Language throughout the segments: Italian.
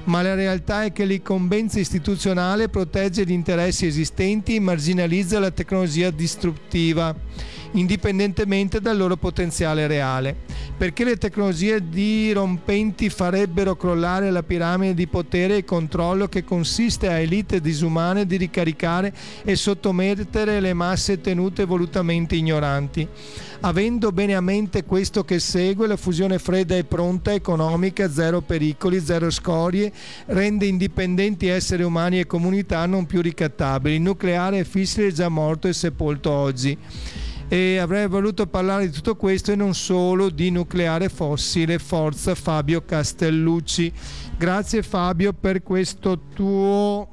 ma la realtà è che l'incombenza istituzionale protegge gli interessi esistenti e marginalizza la tecnologia distruttiva, indipendentemente dal loro potenziale reale. Perché le tecnologie dirompenti farebbero crollare la piramide di potere e controllo che consiste a elite disumane di ricaricare e sottomettere le masse tenute volutamente ignoranti. Avendo bene a mente questo che segue, la fusione fredda e pronta, economica, zero pericoli, zero scorie, rende indipendenti esseri umani e comunità non più ricattabili. Il nucleare è fissile, già morto e sepolto oggi. E avrei voluto parlare di tutto questo e non solo di nucleare fossile. Forza Fabio Castellucci. Grazie Fabio per questo tuo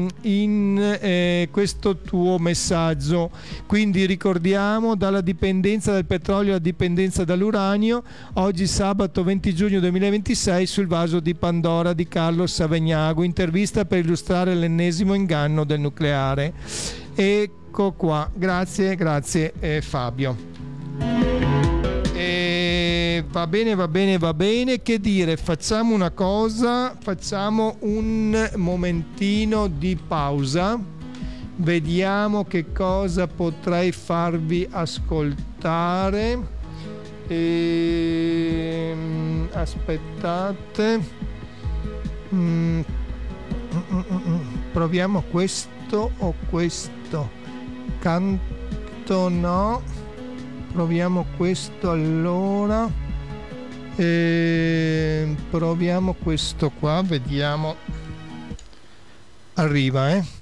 messaggio. Quindi ricordiamo, dalla dipendenza dal petrolio alla dipendenza dall'uranio, oggi sabato 20 giugno 2026 sul vaso di Pandora di Carlo Savegnago, intervista per illustrare l'ennesimo inganno del nucleare. Ecco qua, grazie Fabio. Va bene, che dire, facciamo una cosa, facciamo un momentino di pausa, vediamo che cosa potrei farvi ascoltare. Aspettate, proviamo questo o questo, canto no, proviamo questo allora. Proviamo questo qua, vediamo. Arriva,